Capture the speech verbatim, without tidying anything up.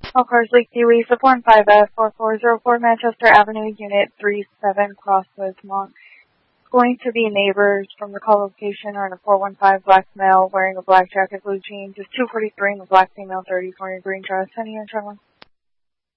All cars Lake Dewey, sub one five F four four zero four Manchester Avenue, Unit three seven, Crossroads, Mont. Going to be neighbors from the call location are in a four one five black male wearing a black jacket, blue jeans. Is two forty-three in a black female, thirty, wearing a green dress. Any in trouble?